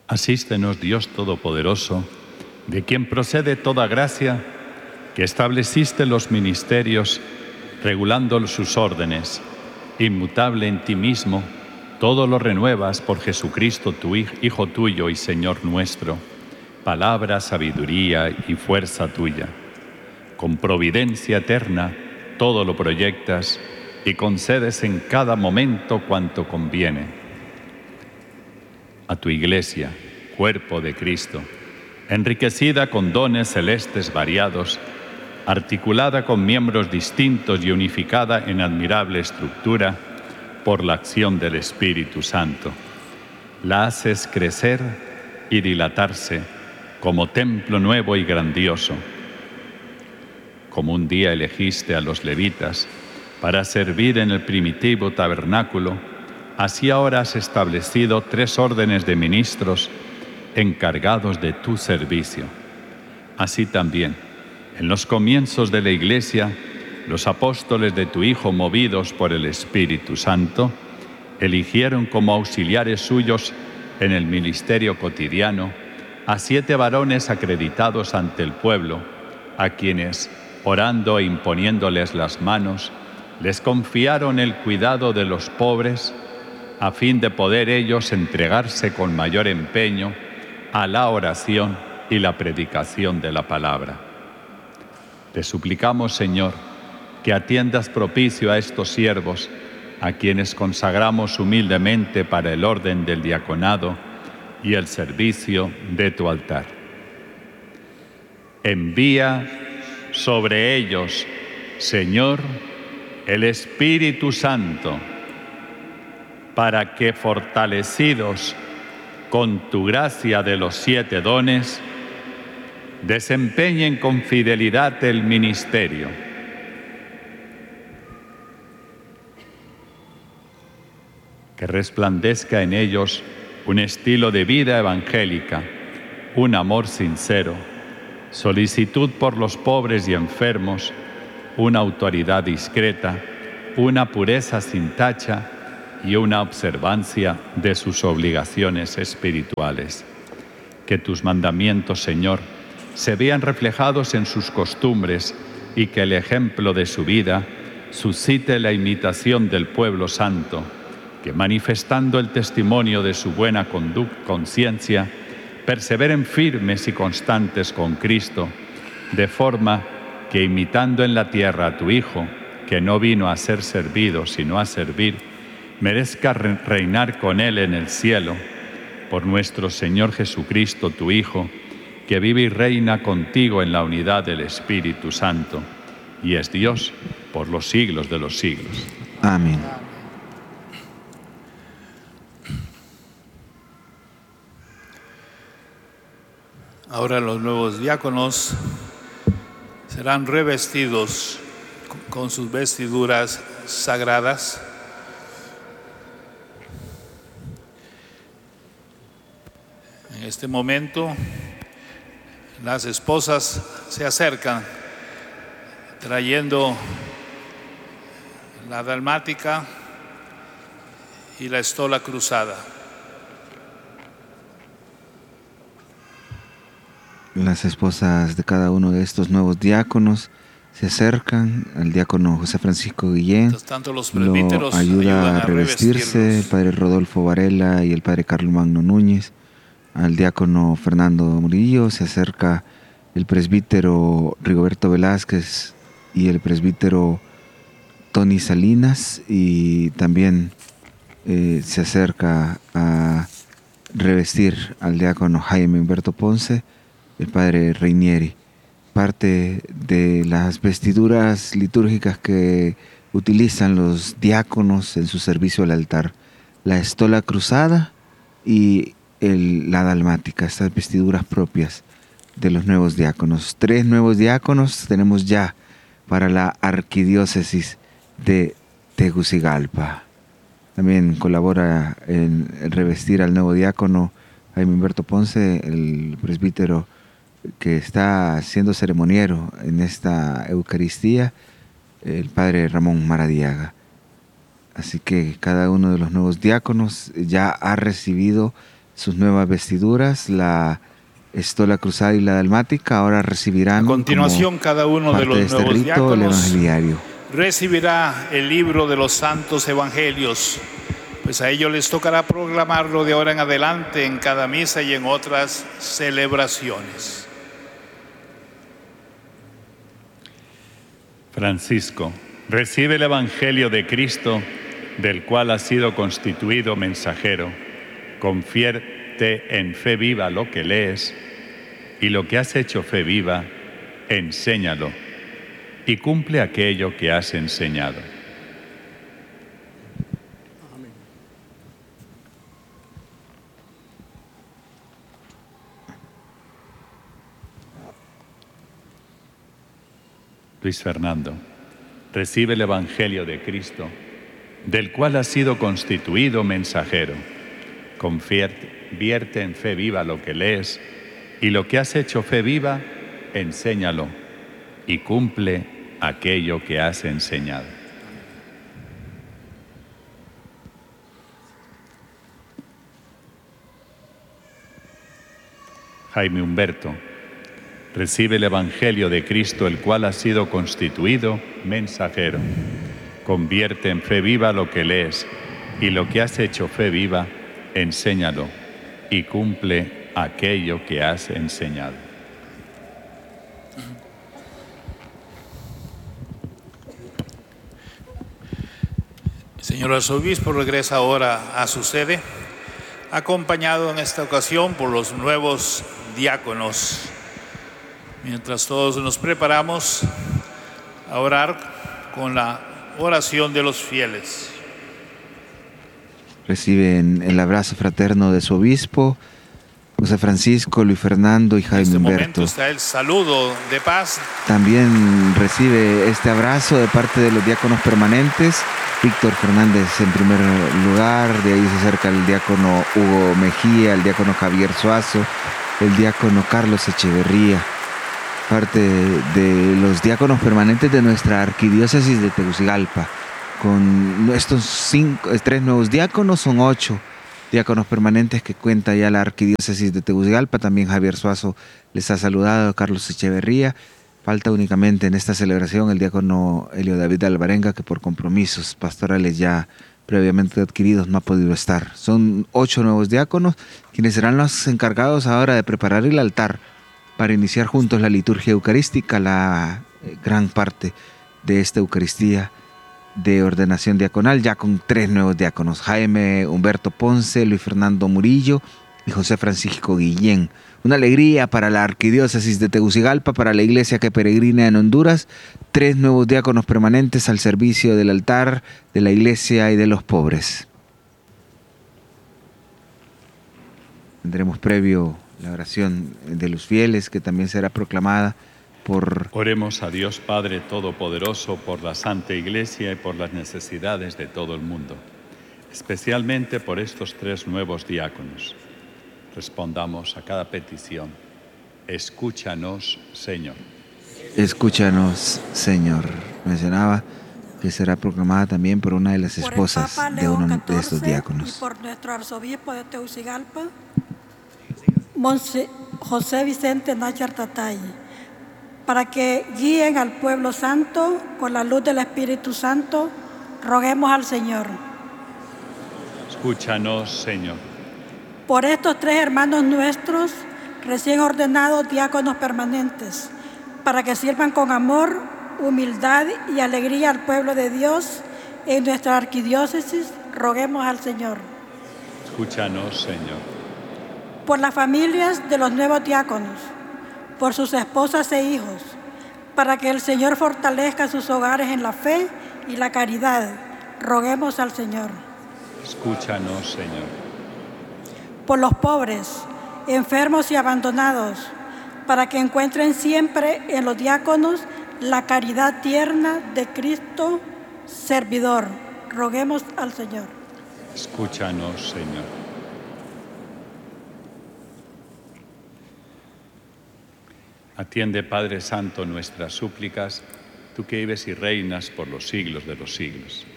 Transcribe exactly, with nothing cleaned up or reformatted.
Asístenos, Dios Todopoderoso, de quien procede toda gracia, que estableciste los ministerios, regulando sus órdenes, inmutable en ti mismo, todo lo renuevas por Jesucristo, tu Hijo tuyo y Señor nuestro, palabra, sabiduría y fuerza tuya. Con providencia eterna, todo lo proyectas y concedes en cada momento cuanto conviene. A tu Iglesia, cuerpo de Cristo, enriquecida con dones celestes variados, articulada con miembros distintos y unificada en admirable estructura por la acción del Espíritu Santo. La haces crecer y dilatarse como templo nuevo y grandioso. Como un día elegiste a los levitas para servir en el primitivo tabernáculo, así ahora has establecido tres órdenes de ministros encargados de tu servicio. Así también, en los comienzos de la Iglesia, los apóstoles de tu Hijo, movidos por el Espíritu Santo, eligieron como auxiliares suyos en el ministerio cotidiano a siete varones acreditados ante el pueblo, a quienes, orando e imponiéndoles las manos, les confiaron el cuidado de los pobres, a fin de poder ellos entregarse con mayor empeño a la oración y la predicación de la palabra. Te suplicamos, Señor, que atiendas propicio a estos siervos, a quienes consagramos humildemente para el orden del diaconado y el servicio de tu altar. Envía sobre ellos, Señor, el Espíritu Santo, para que, fortalecidos con tu gracia de los siete dones, desempeñen con fidelidad el ministerio. Que resplandezca en ellos un estilo de vida evangélica, un amor sincero, solicitud por los pobres y enfermos, una autoridad discreta, una pureza sin tacha y una observancia de sus obligaciones espirituales. Que tus mandamientos, Señor, se vean reflejados en sus costumbres y que el ejemplo de su vida suscite la imitación del pueblo santo, que manifestando el testimonio de su buena conciencia, perseveren firmes y constantes con Cristo, de forma que imitando en la tierra a tu Hijo, que no vino a ser servido sino a servir, merezca reinar con Él en el cielo, por nuestro Señor Jesucristo, tu Hijo, que vive y reina contigo en la unidad del Espíritu Santo, y es Dios por los siglos de los siglos. Amén. Ahora los nuevos diáconos serán revestidos con sus vestiduras sagradas. En este momento, las esposas se acercan trayendo la dalmática y la estola cruzada. Las esposas de cada uno de estos nuevos diáconos se acercan al diácono José Francisco Guillén, Tanto los lo ayuda a revestirse el padre Rodolfo Varela y el padre Carlos Magno Núñez. Al diácono Fernando Murillo se acerca el presbítero Rigoberto Velázquez y el presbítero Tony Salinas, y también eh, se acerca a revestir al diácono Jaime Humberto Ponce el padre Reinieri. Parte de las vestiduras litúrgicas que utilizan los diáconos en su servicio al altar: la estola cruzada y el, la dalmática, estas vestiduras propias de los nuevos diáconos. Tres nuevos diáconos tenemos ya para la arquidiócesis de Tegucigalpa. También colabora en revestir al nuevo diácono Jaime Humberto Ponce, el presbítero que está siendo ceremoniero en esta Eucaristía, el padre Ramón Maradiaga. Así que cada uno de los nuevos diáconos ya ha recibido sus nuevas vestiduras, la estola cruzada y la dalmática. Ahora recibirán a continuación cada uno de los de este nuevos rito, diáconos el evangeliario. recibirá el libro de los santos evangelios, pues a ellos les tocará proclamarlo de ahora en adelante en cada misa y en otras celebraciones. Francisco, recibe el Evangelio de Cristo, del cual has sido constituido mensajero. Convierte en fe viva lo que lees, y lo que has hecho fe viva, enséñalo, y cumple aquello que has enseñado. Luis Fernando, recibe el Evangelio de Cristo, del cual has sido constituido mensajero. Convierte en fe viva lo que lees, y lo que has hecho fe viva, enséñalo, y cumple aquello que has enseñado. Jaime Humberto, recibe el Evangelio de Cristo, el cual ha sido constituido mensajero. Convierte en fe viva lo que lees, y lo que has hecho fe viva, enséñalo, y cumple aquello que has enseñado. Señor arzobispo regresa ahora a su sede, acompañado en esta ocasión por los nuevos diáconos. Mientras todos nos preparamos a orar con la oración de los fieles. Reciben el abrazo fraterno de su obispo, José Francisco, Luis Fernando y Jaime En este Humberto. momento está el saludo de paz. También recibe este abrazo de parte de los diáconos permanentes. Víctor Fernández en primer lugar, de ahí se acerca el diácono Hugo Mejía, el diácono Javier Suazo, el diácono Carlos Echeverría, parte de los diáconos permanentes de nuestra arquidiócesis de Tegucigalpa. Con estos cinco, tres nuevos diáconos, son ocho diáconos permanentes que cuenta ya la arquidiócesis de Tegucigalpa. También Javier Suazo les ha saludado, Carlos Echeverría. Falta únicamente en esta celebración el diácono Elio David Alvarenga, que por compromisos pastorales ya previamente adquiridos no ha podido estar. Son ocho nuevos diáconos, quienes serán los encargados ahora de preparar el altar para iniciar juntos la liturgia eucarística, la gran parte de esta Eucaristía de ordenación diaconal, ya con tres nuevos diáconos: Jaime Humberto Ponce, Luis Fernando Murillo y José Francisco Guillén. Una alegría para la arquidiócesis de Tegucigalpa, para la iglesia que peregrina en Honduras. Tres nuevos diáconos permanentes al servicio del altar, de la iglesia y de los pobres. Tendremos previo la oración de los fieles, que también será proclamada por... Oremos a Dios Padre Todopoderoso por la Santa Iglesia y por las necesidades de todo el mundo, especialmente por estos tres nuevos diáconos. Respondamos a cada petición. Escúchanos, Señor. Escúchanos, Señor. Mencionaba que será proclamada también por una de las esposas de uno de estos diáconos. Y por nuestro arzobispo de Tegucigalpa, Monse José Vicente Nájar Tatay, para que guíen al pueblo santo con la luz del Espíritu Santo. Roguemos al Señor. Escúchanos, Señor. Por estos tres hermanos nuestros, recién ordenados diáconos permanentes, para que sirvan con amor, humildad y alegría al pueblo de Dios en nuestra arquidiócesis, roguemos al Señor. Escúchanos, Señor. Por las familias de los nuevos diáconos, por sus esposas e hijos, para que el Señor fortalezca sus hogares en la fe y la caridad, roguemos al Señor. Escúchanos, Señor. Por los pobres, enfermos y abandonados, para que encuentren siempre en los diáconos la caridad tierna de Cristo servidor. Roguemos al Señor. Escúchanos, Señor. Atiende, Padre Santo, nuestras súplicas, tú que vives y reinas por los siglos de los siglos.